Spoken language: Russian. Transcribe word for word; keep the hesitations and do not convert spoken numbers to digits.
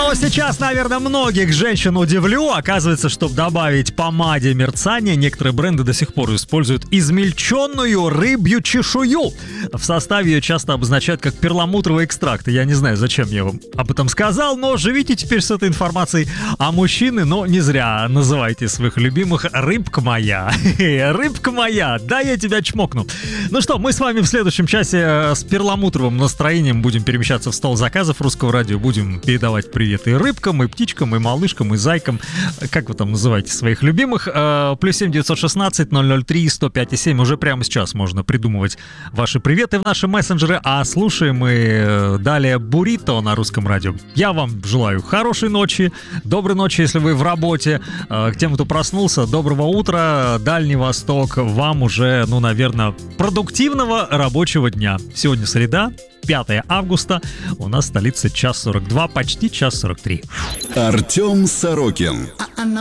Но сейчас, наверное, многих женщин удивлю. Оказывается, чтобы добавить помаде мерцания, некоторые бренды до сих пор используют измельченную рыбью чешую. В составе ее часто обозначают как перламутровый экстракт. Я не знаю, зачем я вам об этом сказал, но живите теперь с этой информацией. А мужчины, ну, не зря называйте своих любимых «рыбка моя». Рыбка моя, да, я тебя чмокну. Ну что, мы с вами в следующем часе с перламутровым настроением будем перемещаться в стол заказов Русского радио. Будем передавать привет и рыбкам, и птичкам, и малышкам, и зайкам. Как вы там называете своих любимых? Плюс семь девятьсот шестнадцать ноль ноль три сто пять и семь. Уже прямо сейчас можно придумывать ваши приветы в наши мессенджеры. А слушаем мы далее «Буррито» на Русском радио. Я вам желаю хорошей ночи, доброй ночи, если вы в работе. К тем, кто проснулся, доброго утра. Дальний Восток. Вам уже, ну, наверное, продуктивного рабочего дня. Сегодня среда, пятое августа. У нас в столице час сорок два, почти час сорок три. Артем Сорокин.